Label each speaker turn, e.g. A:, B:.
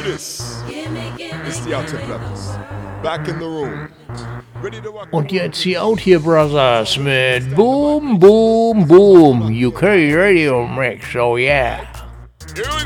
A: this. It's the Outer Brothers. Back in the room. Ready to rock.
B: Und jetzt die Out Here Brothers mit Boom Boom Boom UK Radio Mix, oh yeah.
A: Here we